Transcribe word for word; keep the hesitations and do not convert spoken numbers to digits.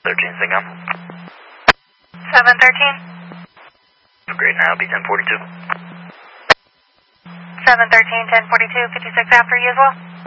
thirteen Signal. seven thirteen. Great, now be ten forty-two. seven thirteen, ten forty-two, fifty-six after you as well.